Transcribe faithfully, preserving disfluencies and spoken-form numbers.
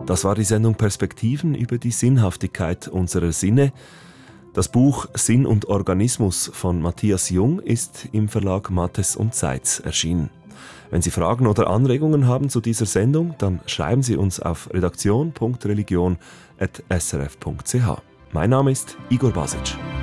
Das war die Sendung Perspektiven über die Sinnhaftigkeit unserer Sinne. Das Buch Sinn und Organismus von Matthias Jung ist im Verlag Matthes und Seitz erschienen. Wenn Sie Fragen oder Anregungen haben zu dieser Sendung, dann schreiben Sie uns auf redaktion punkt religion at s r f punkt c h. Mein Name ist Igor Basic.